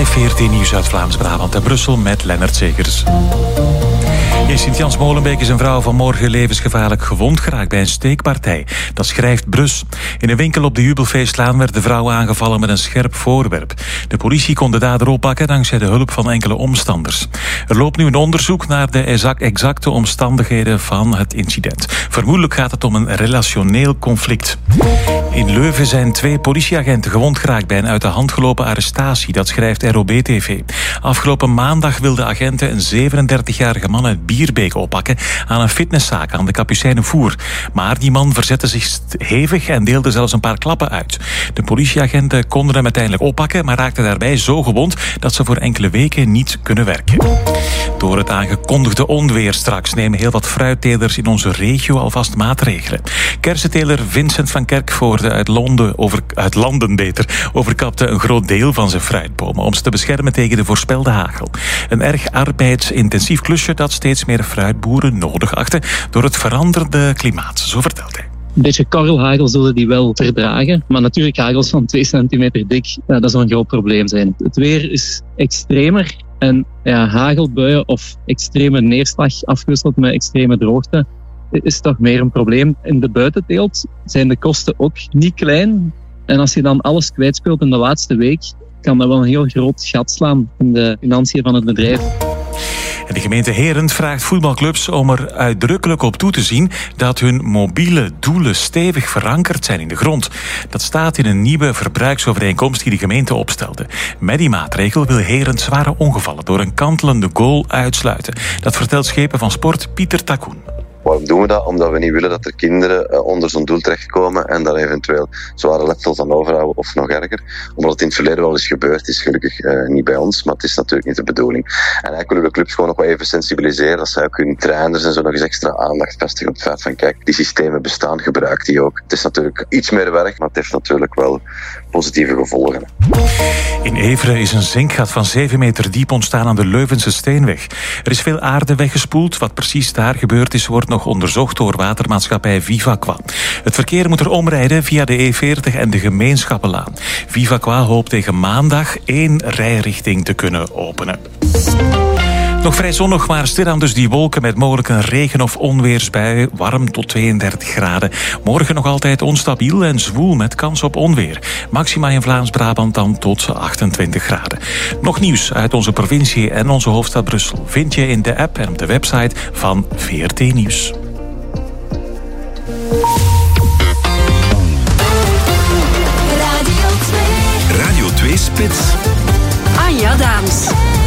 bij VRT Nieuws uit Vlaams-Brabant en Brussel met Lennart Zegers. In Sint-Jans-Molenbeek is een vrouw vanmorgen levensgevaarlijk gewond geraakt bij een steekpartij. Dat schrijft Brus. In een winkel op de Jubelfeestlaan werd de vrouw aangevallen met een scherp voorwerp. De politie kon de dader oppakken dankzij de hulp van enkele omstanders. Er loopt nu een onderzoek naar de exacte omstandigheden van het incident. Vermoedelijk gaat het om een relationeel conflict. In Leuven zijn 2 politieagenten gewond geraakt bij een uit de hand gelopen arrestatie. Dat schrijft ROB-TV. Afgelopen maandag wilden agenten een 37-jarige man uit Bierbeek oppakken aan een fitnesszaak aan de Kapucijnenvoer. Maar die man verzette zich hevig en deelde zelfs een paar klappen uit. De politieagenten konden hem uiteindelijk oppakken, maar raakten daarbij zo gewond dat ze voor enkele weken niet kunnen werken. Door het aangekondigde onweer straks nemen heel wat fruittelers in onze regio alvast maatregelen. Kersenteler Vincent van Kerkvoorde uit Landen overkapte een groot deel van zijn fruitbomen om ze te beschermen tegen de voorspelde hagel. Een erg arbeidsintensief klusje dat steeds meer fruitboeren nodig achten door het veranderde klimaat, zo vertelt hij. Een beetje korrelhagel zullen die wel verdragen. Maar natuurlijk hagels van 2 centimeter dik, dat zal een groot probleem zijn. Het weer is extremer en hagelbuien of extreme neerslag afgewisseld met extreme droogte is toch meer een probleem. In de buitenteelt zijn de kosten ook niet klein. En als je dan alles kwijtspeelt in de laatste week, kan dat wel een heel groot gat slaan in de financiën van het bedrijf. En de gemeente Herent vraagt voetbalclubs om er uitdrukkelijk op toe te zien dat hun mobiele doelen stevig verankerd zijn in de grond. Dat staat in een nieuwe verbruiksovereenkomst die de gemeente opstelde. Met die maatregel wil Herent zware ongevallen door een kantelende goal uitsluiten. Dat vertelt schepen van sport Pieter Takoen. Waarom doen we dat? Omdat we niet willen dat er kinderen onder zo'n doel terechtkomen en daar eventueel zware letsels aan overhouden of nog erger. Omdat het in het verleden wel eens gebeurd is, gelukkig niet bij ons, maar het is natuurlijk niet de bedoeling. En eigenlijk willen we de clubs gewoon nog wel even sensibiliseren, dat zij ook hun trainers en zo nog eens extra aandacht vestigen op het feit van kijk, die systemen bestaan, gebruik die ook. Het is natuurlijk iets meer werk, maar het heeft natuurlijk wel positieve gevolgen. In Everen is een zinkgat van 7 meter diep ontstaan aan de Leuvense Steenweg. Er is veel aarde weggespoeld. Wat precies daar gebeurd is, wordt nog onderzocht door watermaatschappij Vivaqua. Het verkeer moet er omrijden via de E40 en de Gemeenschappenlaan. Vivaqua hoopt tegen maandag 1 rijrichting te kunnen openen. Nog vrij zonnig, maar stilaan dus die wolken met mogelijk een regen- of onweersbui. Warm tot 32 graden. Morgen nog altijd onstabiel en zwoel met kans op onweer. Maxima in Vlaams-Brabant dan tot 28 graden. Nog nieuws uit onze provincie en onze hoofdstad Brussel vind je in de app en op de website van VRT Nieuws. Radio 2 Spits. Anja Daams.